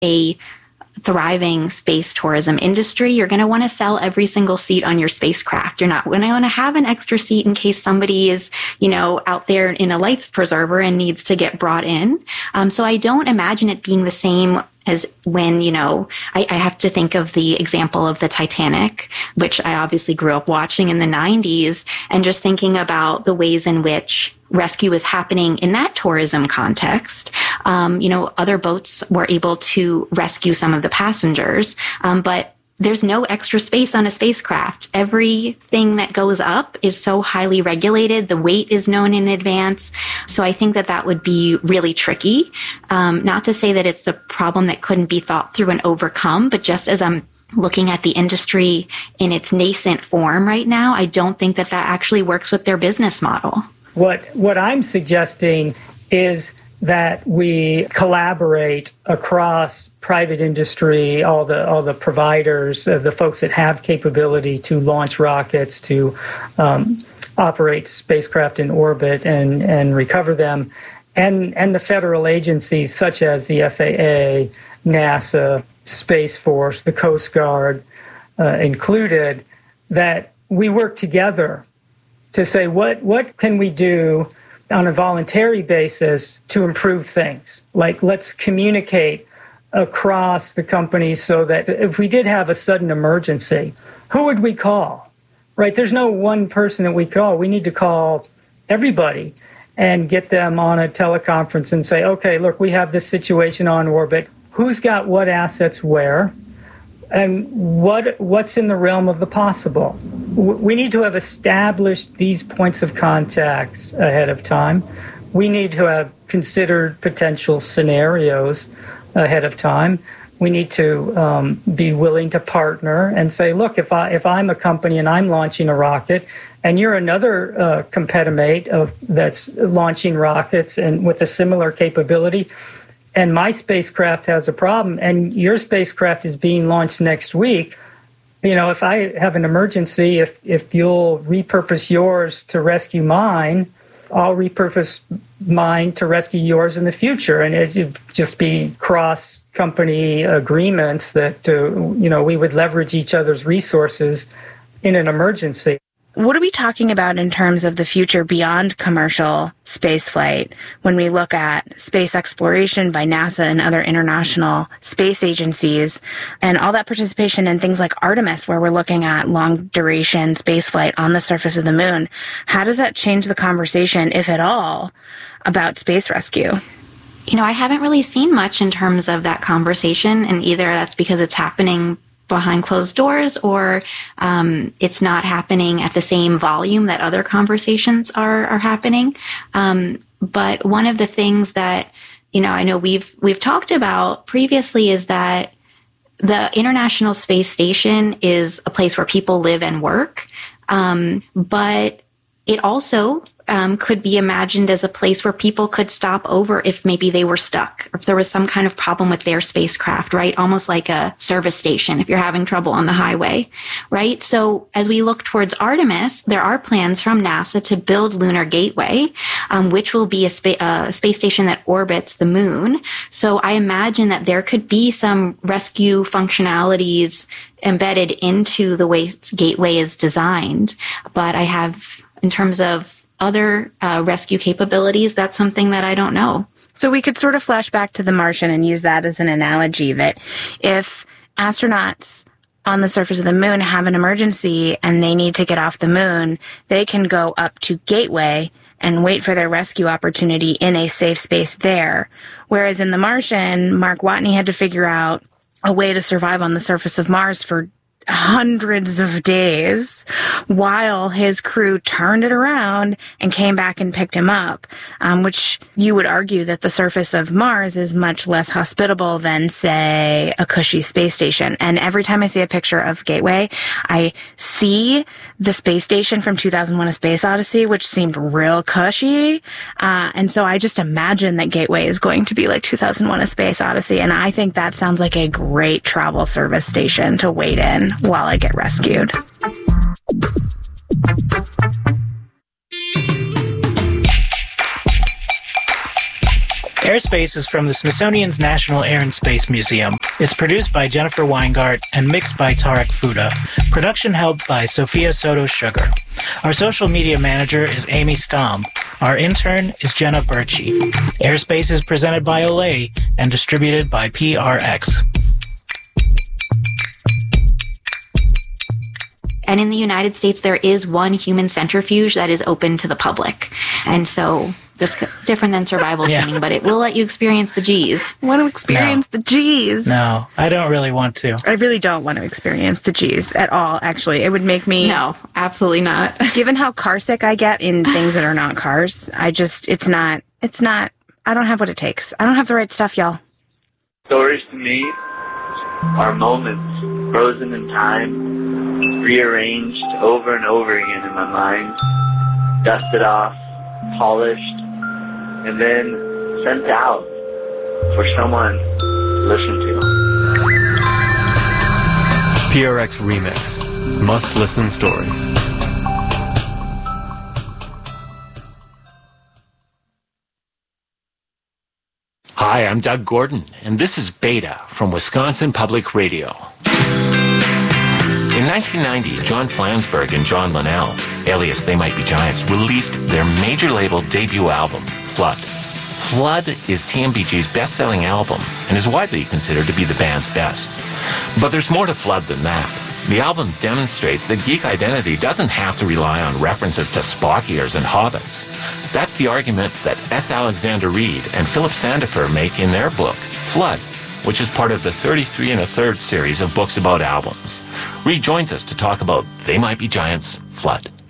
a thriving space tourism industry, you're going to want to sell every single seat on your spacecraft. You're not going to want to have an extra seat in case somebody is, out there in a life preserver and needs to get brought in. So I don't imagine it being the same as when, I have to think of the example of the Titanic, which I obviously grew up watching in the 90s, and just thinking about the ways in which rescue is happening in that tourism context. Other boats were able to rescue some of the passengers, but there's no extra space on a spacecraft. Everything that goes up is so highly regulated. The weight is known in advance. So I think that would be really tricky. Not to say that it's a problem that couldn't be thought through and overcome, but just as I'm looking at the industry in its nascent form right now, I don't think that actually works with their business model. What I'm suggesting is that we collaborate across private industry, all the providers, the folks that have capability to launch rockets, to operate spacecraft in orbit and recover them, and the federal agencies such as the FAA, NASA, Space Force, the Coast Guard included, that we work together to say what can we do on a voluntary basis to improve things. Like, let's communicate across the company so that if we did have a sudden emergency, who would we call? Right? There's no one person that we call. We need to call everybody and get them on a teleconference and say, okay, look, we have this situation on orbit. Who's got what assets where? And what's in the realm of the possible? We need to have established these points of contacts ahead of time. We need to have considered potential scenarios ahead of time. We need to be willing to partner and say, look, if I'm a company and I'm launching a rocket, and you're another competitor that's launching rockets and with a similar capability, and my spacecraft has a problem, and your spacecraft is being launched next week, if I have an emergency, if you'll repurpose yours to rescue mine, I'll repurpose mine to rescue yours in the future. And it'd just be cross-company agreements that, we would leverage each other's resources in an emergency. What are we talking about in terms of the future beyond commercial spaceflight when we look at space exploration by NASA and other international space agencies and all that participation in things like Artemis, where we're looking at long-duration spaceflight on the surface of the moon? How does that change the conversation, if at all, about space rescue? I haven't really seen much in terms of that conversation, and either that's because it's happening behind closed doors, or it's not happening at the same volume that other conversations are happening. But one of the things that, I know we've talked about previously is that the International Space Station is a place where people live and work. But it also could be imagined as a place where people could stop over if maybe they were stuck, or if there was some kind of problem with their spacecraft, right? Almost like a service station if you're having trouble on the highway, right? So as we look towards Artemis, there are plans from NASA to build Lunar Gateway, which will be a space station that orbits the moon. So I imagine that there could be some rescue functionalities embedded into the way Gateway is designed. But I have, in terms of other rescue capabilities, that's something that I don't know. So we could sort of flash back to The Martian and use that as an analogy, that if astronauts on the surface of the moon have an emergency and they need to get off the moon, they can go up to Gateway and wait for their rescue opportunity in a safe space there. Whereas in The Martian, Mark Watney had to figure out a way to survive on the surface of Mars for hundreds of days while his crew turned it around and came back and picked him up, which you would argue that the surface of Mars is much less hospitable than, say, a cushy space station. And every time I see a picture of Gateway, I see the space station from 2001: A Space Odyssey, which seemed real cushy. And so I just imagine that Gateway is going to be like 2001: A Space Odyssey. And I think that sounds like a great travel service station to wait in while I get rescued. Airspace is from the Smithsonian's National Air and Space Museum. It's produced by Jennifer Weingart and mixed by Tarek Fuda. Production helped by Sophia Soto Sugar. Our social media manager is Amy Stom. Our intern is Jenna Birchie. Airspace is presented by Olay and distributed by PRX. And in the United States, there is one human centrifuge that is open to the public. And so that's different than survival training, but it will let you experience the G's. I want to experience the G's. No, I don't really want to. I really don't want to experience the G's at all, actually. It would make me... No, absolutely not. Given how car sick I get in things that are not cars, it's not, I don't have what it takes. I don't have the right stuff, y'all. Stories to me are moments frozen in time, rearranged over and over again in my mind, dusted off, polished, and then sent out for someone to listen to. PRX Remix. Must-listen stories. Hi, I'm Doug Gordon, and this is Beta from Wisconsin Public Radio. In 1990, John Flansburgh and John Linnell, alias They Might Be Giants, released their major label debut album, Flood. Flood is TMBG's best-selling album and is widely considered to be the band's best. But there's more to Flood than that. The album demonstrates that geek identity doesn't have to rely on references to Spockiers and hobbits. That's the argument that S. Alexander Reed and Philip Sandifer make in their book, Flood, which is part of the 33 1/3 series of books about albums. Reed joins us to talk about They Might Be Giants' Flood.